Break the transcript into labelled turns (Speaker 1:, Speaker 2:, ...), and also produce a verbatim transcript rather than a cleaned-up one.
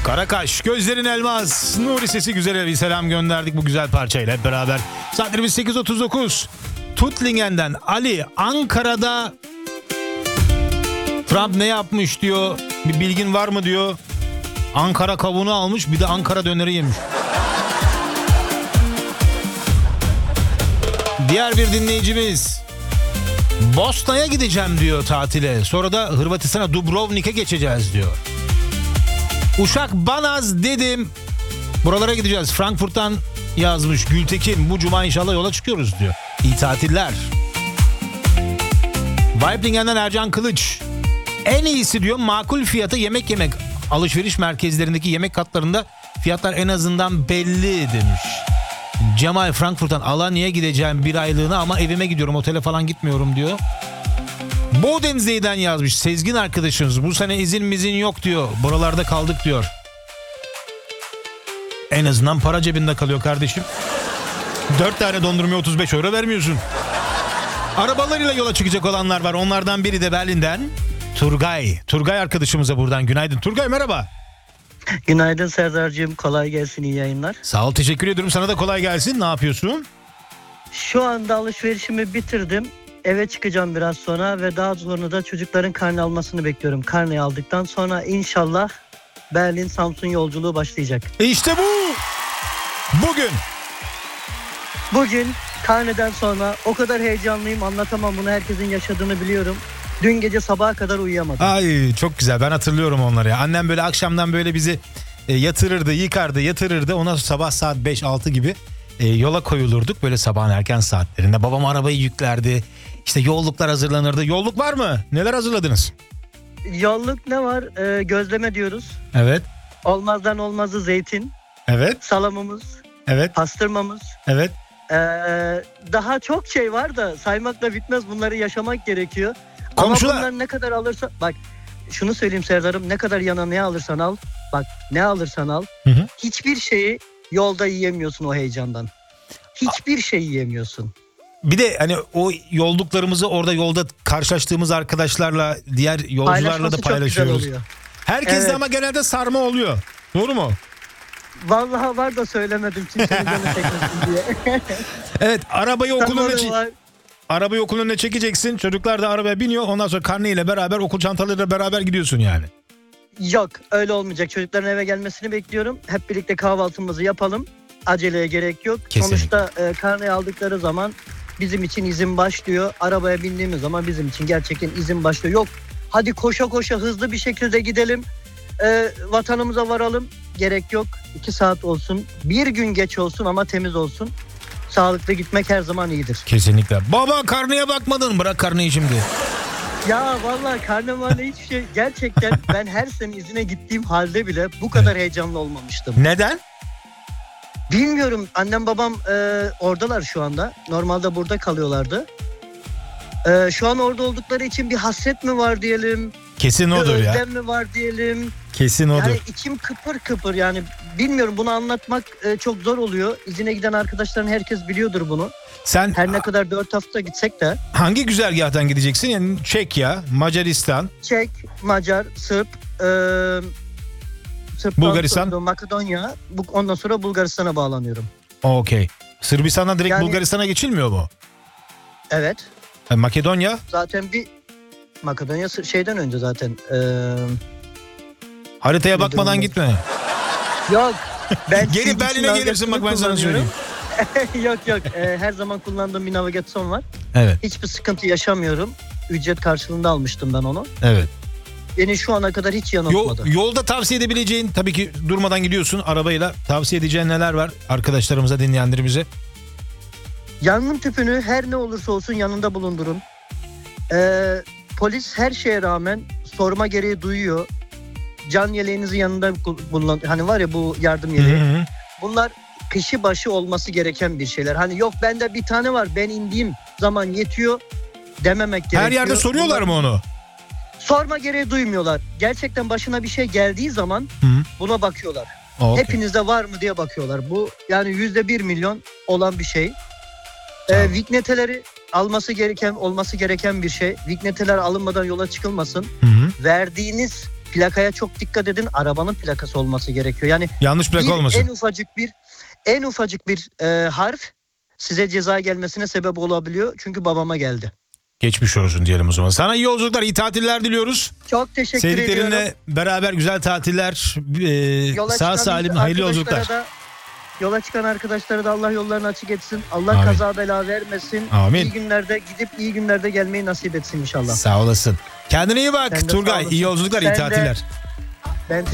Speaker 1: Karakaş, gözlerin elmas. Nuri Sesi Güzel'e bir selam gönderdik bu güzel parçayla hep beraber. Saatlerimiz sekiz otuz dokuz. Tutlingen'den Ali, Ankara'da Trump ne yapmış diyor. Bir bilgin var mı diyor. Ankara kavuğunu almış, bir de Ankara döneri yemiş. Diğer bir dinleyicimiz Bosna'ya gideceğim diyor tatile. Sonra da Hırvatistan'a, Dubrovnik'e geçeceğiz diyor. Uşak Banaz dedim. Buralara gideceğiz. Frankfurt'tan yazmış Gültekin. Bu cuma inşallah yola çıkıyoruz diyor. İyi tatiller. Weiblingen'den Ercan Kılıç. En iyisi diyor makul fiyata yemek yemek. Alışveriş merkezlerindeki yemek katlarında fiyatlar en azından belli demiş. Cemal Frankfurt'tan Alanya'ya gideceğim bir aylığına ama evime gidiyorum, otele falan gitmiyorum diyor. Bodensey'den yazmış Sezgin arkadaşımız. Bu sene izin mizin yok diyor. Buralarda kaldık diyor. En azından para cebinde kalıyor kardeşim. Dört tane dondurmaya otuz beş euro vermiyorsun. Arabalarıyla yola çıkacak olanlar var. Onlardan biri de Berlin'den Turgay. Turgay arkadaşımıza buradan günaydın. Turgay merhaba.
Speaker 2: Günaydın Serdar'cığım, kolay gelsin, iyi yayınlar.
Speaker 1: Sağ ol, teşekkür ediyorum. Sana da kolay gelsin. Ne yapıyorsun?
Speaker 2: Şu anda alışverişimi bitirdim. Eve çıkacağım biraz sonra ve daha sonra da çocukların karne almasını bekliyorum. Karneyi aldıktan sonra inşallah Berlin Samsun yolculuğu başlayacak.
Speaker 1: İşte bu. Bugün.
Speaker 2: Bugün karneden sonra o kadar heyecanlıyım, anlatamam, bunu herkesin yaşadığını biliyorum. Dün gece sabaha kadar uyuyamadım.
Speaker 1: Ay çok güzel, ben hatırlıyorum onları ya. Annem böyle akşamdan böyle bizi e, yatırırdı, yıkardı, yatırırdı. Ondan sonra sabah saat beş altı gibi e, yola koyulurduk böyle sabahın erken saatlerinde. Babam arabayı yüklerdi. İşte yolluklar hazırlanırdı. Yolluk var mı? Neler hazırladınız?
Speaker 2: Yolluk ne var? Ee, gözleme diyoruz.
Speaker 1: Evet.
Speaker 2: Olmazdan olmazı zeytin.
Speaker 1: Evet.
Speaker 2: Salamımız.
Speaker 1: Evet.
Speaker 2: Pastırmamız.
Speaker 1: Evet.
Speaker 2: Ee, daha çok şey var da saymakla bitmez, bunları yaşamak gerekiyor.
Speaker 1: Komşular.
Speaker 2: Ama bunlar ne kadar alırsa, bak şunu söyleyeyim Serdar'ım, ne kadar yana ne alırsan al, bak ne alırsan al,
Speaker 1: Hı hı.
Speaker 2: hiçbir şeyi yolda yiyemiyorsun o heyecandan. Hiçbir şey yiyemiyorsun.
Speaker 1: Bir de hani o yolduklarımızı orada yolda karşılaştığımız arkadaşlarla, diğer yolcularla
Speaker 2: Paylaşması
Speaker 1: da
Speaker 2: çok güzel
Speaker 1: paylaşıyoruz.
Speaker 2: oluyor.
Speaker 1: Herkes de
Speaker 2: Evet.
Speaker 1: ama genelde sarma oluyor. Doğru mu?
Speaker 2: Vallahi var da söylemedim kimsenin canı çekmesin diye.
Speaker 1: Evet, arabayı okulun
Speaker 2: Sarma
Speaker 1: önüne,
Speaker 2: var.
Speaker 1: arabayı okulun önüne çekeceksin. Çocuklar da arabaya biniyor. Ondan sonra karneyle beraber, okul çantalarıyla beraber gidiyorsun yani.
Speaker 2: Yok, öyle olmayacak. Çocukların eve gelmesini bekliyorum. Hep birlikte kahvaltımızı yapalım. Aceleye gerek yok.
Speaker 1: Kesinlikle.
Speaker 2: Sonuçta e, karneyi aldıkları zaman bizim için izin başlıyor. Arabaya bindiğimiz zaman bizim için gerçekten izin başlıyor. Yok, hadi koşa koşa hızlı bir şekilde gidelim. E, vatanımıza varalım. Gerek yok. İki saat olsun. Bir gün geç olsun ama temiz olsun. Sağlıklı gitmek her zaman iyidir.
Speaker 1: Kesinlikle. Baba karneye bakmadın. Bırak karneyi şimdi.
Speaker 2: Ya vallahi karne var hiçbir şey. Gerçekten ben her sene izine gittiğim halde bile bu kadar heyecanlı olmamıştım.
Speaker 1: Neden?
Speaker 2: Bilmiyorum. Annem babam e, oradalar şu anda. Normalde burada kalıyorlardı. E, şu an orada oldukları için bir hasret mi var diyelim.
Speaker 1: Kesin
Speaker 2: Bir
Speaker 1: odur ya.
Speaker 2: özlem mi var diyelim.
Speaker 1: Kesin odur.
Speaker 2: Yani içim kıpır kıpır, yani bilmiyorum, bunu anlatmak e, çok zor oluyor. İzine giden arkadaşların herkes biliyordur bunu.
Speaker 1: Sen
Speaker 2: Her ne kadar dört hafta gitsek de
Speaker 1: hangi güzergahtan gideceksin? Yani Çekya, Macaristan,
Speaker 2: Çek, Macar, Sırp, e, Sırp,
Speaker 1: Bulgaristan.
Speaker 2: Makedonya, bu, ondan sonra Bulgaristan'a bağlanıyorum.
Speaker 1: okey. Sırbistan'dan direkt
Speaker 2: Yani-
Speaker 1: Bulgaristan'a geçilmiyor mu?
Speaker 2: Evet.
Speaker 1: E, Makedonya?
Speaker 2: Zaten bir Makedonya sı- şeyden önce zaten. E,
Speaker 1: Haritaya
Speaker 2: Nedir
Speaker 1: bakmadan
Speaker 2: onlar?
Speaker 1: gitme.
Speaker 2: yok. Ben
Speaker 1: Geri
Speaker 2: Seed
Speaker 1: Berlin'e
Speaker 2: için
Speaker 1: gelirsin, bak ben sana
Speaker 2: navigasyonu
Speaker 1: söyleyeyim.
Speaker 2: kullanıyorum. yok yok. E, her zaman kullandığım bir navigasyon var.
Speaker 1: Evet,
Speaker 2: Hiçbir sıkıntı yaşamıyorum. Ücret karşılığında almıştım ben onu.
Speaker 1: evet.
Speaker 2: Beni şu ana kadar hiç
Speaker 1: Yol,
Speaker 2: yanıltmadı.
Speaker 1: yolda tavsiye edebileceğin, tabii ki durmadan gidiyorsun arabayla. Tavsiye edeceğin neler var arkadaşlarımıza, dinleyenlerimize?
Speaker 2: Yangın tüpünü her ne olursa olsun yanında bulundurun. Ee, polis her şeye rağmen sorma gereği duyuyor. Can yeleğinizi yanında bulunan, hani var ya bu yardım yeleği.
Speaker 1: Hı hı.
Speaker 2: Bunlar kişi başı olması gereken bir şeyler. Hani yok bende bir tane var, ben indiğim zaman yetiyor dememek gerekiyor.
Speaker 1: Her yerde soruyorlar
Speaker 2: Bunlar,
Speaker 1: mı onu?
Speaker 2: sorma gereği duymuyorlar. Gerçekten başına bir şey geldiği zaman
Speaker 1: Hı.
Speaker 2: buna bakıyorlar.
Speaker 1: Okay.
Speaker 2: Hepinizde var mı diye bakıyorlar. Bu yani yüzde bir milyon olan bir şey.
Speaker 1: Tamam.
Speaker 2: Ee, vigneteleri alması gereken, olması gereken bir şey. Vigneteler alınmadan yola çıkılmasın.
Speaker 1: Hı hı.
Speaker 2: Verdiğiniz plakaya çok dikkat edin. Arabanın plakası olması gerekiyor. Yani
Speaker 1: Yanlış plaka
Speaker 2: bir,
Speaker 1: olmasın.
Speaker 2: en ufacık bir en ufacık bir e, harf size ceza gelmesine sebep olabiliyor. Çünkü babama geldi.
Speaker 1: Geçmiş olsun diyelim o zaman. Sana iyi yolculuklar, iyi tatiller diliyoruz.
Speaker 2: Çok teşekkür ediyorum.
Speaker 1: Sevdiklerinle beraber güzel tatiller, e,
Speaker 2: Yola
Speaker 1: sağ
Speaker 2: çıkan
Speaker 1: salim hayırlı
Speaker 2: arkadaşlara
Speaker 1: yolculuklar.
Speaker 2: da- Yola çıkan arkadaşlara da Allah yollarını açık etsin. Allah
Speaker 1: Amin.
Speaker 2: kaza bela vermesin.
Speaker 1: Amin.
Speaker 2: İyi günlerde gidip iyi günlerde gelmeyi nasip etsin inşallah.
Speaker 1: Sağ olasın. Kendine iyi bak
Speaker 2: Sen de sağ
Speaker 1: Turgay.
Speaker 2: olasın.
Speaker 1: İyi yolculuklar, iyi
Speaker 2: Sen de-
Speaker 1: tatiller.
Speaker 2: Ben